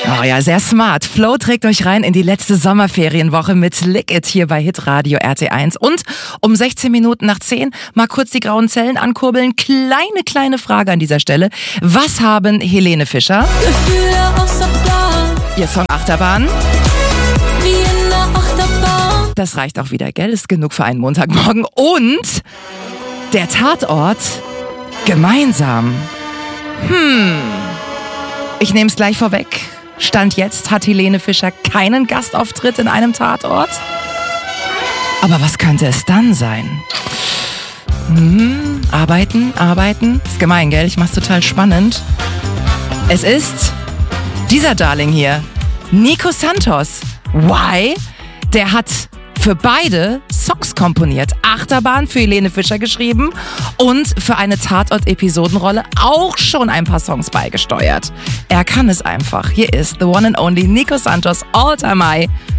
Oh ja, sehr smart. Flo trägt euch rein in die letzte Sommerferienwoche mit Lick It hier bei Hitradio RT1. Und um 16 Minuten nach 10 mal kurz die grauen Zellen ankurbeln. Kleine Frage an dieser Stelle. Was haben Helene Fischer, ihr Song Achterbahn, das reicht auch wieder, gell? Ist genug für einen Montagmorgen. Und der Tatort gemeinsam. Ich nehme es gleich vorweg. Stand jetzt hat Helene Fischer keinen Gastauftritt in einem Tatort. Aber was könnte es dann sein? Arbeiten. Ist gemein, gell? Ich mach's total spannend. Es ist dieser Darling hier, Nico Santos. Why? Der hat für beide Songs komponiert. Achterbahn für Helene Fischer geschrieben und für eine Tatort-Episodenrolle auch schon ein paar Songs beigesteuert. Er kann es einfach. Hier ist the one and only Nico Santos, All Time High